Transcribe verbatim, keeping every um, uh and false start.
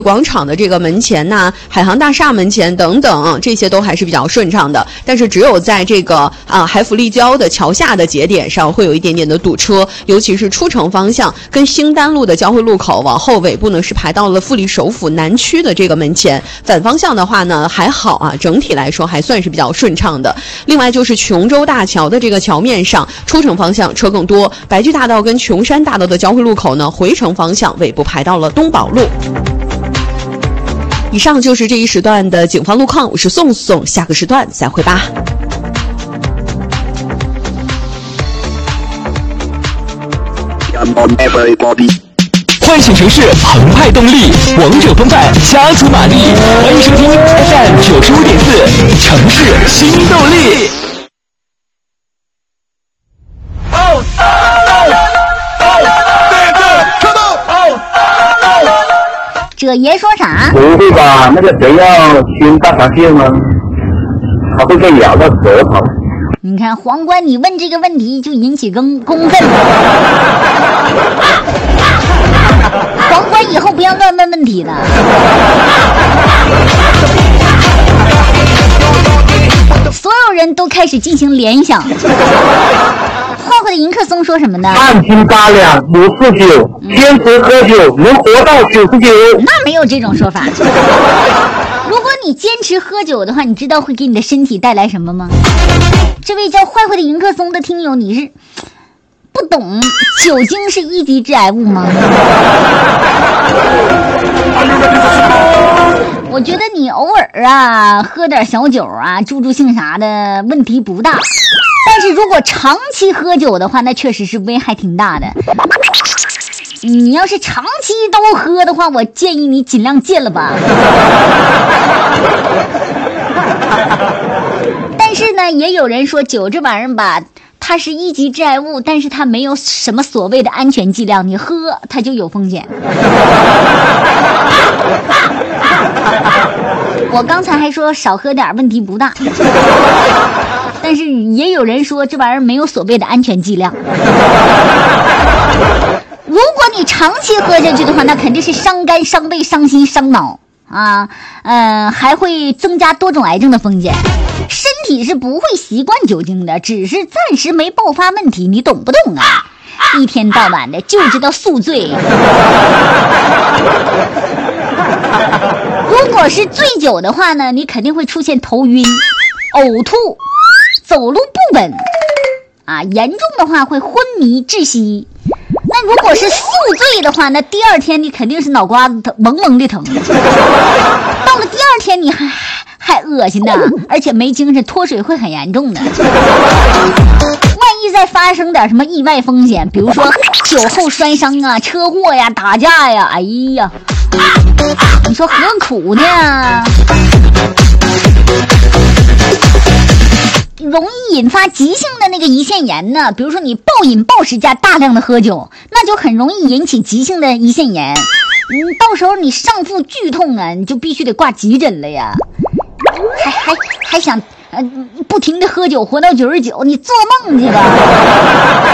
广场的这个门前呐、啊、海航大厦门前等等，这些都还是比较顺畅的。但是只有在这个啊海府立交的桥下的节点上会有一点点的堵车，尤其是出城方向跟兴丹路的交汇路口往后尾部呢是排到了富力首府南区的这个门前，反方向的话呢还好啊，整体来说还算是比较顺畅的。另外就是琼州大桥的这个桥面上出城方向车更多，白驹大道跟琼山大道的交汇路口呢回程方向尾部排到了东宝路。以上就是这一时段的警方路况，我是宋宋，下个时段再会吧。 唤醒城市澎湃动力，王者风范加足马力，欢迎收听 F M 九十五点四城市新动力。 这爷说啥？ 不会吧？那个谁要熏大闸蟹吗？他会被咬到舌头。 你看皇冠，你问这个问题就引起公公愤。皇冠以后不要乱问问题了。所有人都开始进行联想。坏坏的迎客松说什么呢？ 半斤八两不是酒，坚持喝酒能活到九十九。 那没有这种说法。如果你坚持喝酒的话，你知道会给你的身体带来什么吗？这位叫坏坏的迎客松的听友，你是不懂酒精是一级致癌物吗？我觉得你偶尔啊喝点小酒啊助助兴啥的问题不大，但是如果长期喝酒的话，那确实是危害挺大的。你要是长期都喝的话，我建议你尽量戒了吧。但是呢，也有人说酒这玩意儿吧，它是一级致癌物，但是它没有什么所谓的安全剂量，你喝它就有风险。我刚才还说少喝点问题不大，但是也有人说这玩意儿没有所谓的安全剂量。如果你长期喝下去的话，那肯定是伤肝伤胃伤心伤脑啊，嗯、呃，还会增加多种癌症的风险。身体是不会习惯酒精的，只是暂时没爆发问题，你懂不懂啊？一天到晚的就知道宿醉。如果是醉酒的话呢，你肯定会出现头晕、呕吐、走路不稳啊，严重的话会昏迷窒息。那如果是宿醉的话，那第二天你肯定是脑瓜子疼，蒙蒙的疼。到了第二天你还还恶心呢，而且没精神，脱水会很严重的。万一再发生点什么意外风险，比如说酒后摔伤啊、车祸呀、打架呀，哎呀，你说何苦呢？容易引发急性的那个胰腺炎呢，比如说你暴饮暴食加大量的喝酒，那就很容易引起急性的胰腺炎。嗯，到时候你上腹剧痛啊，你就必须得挂急诊了呀。还还还想呃不停的喝酒活到九十九，你做梦去吧。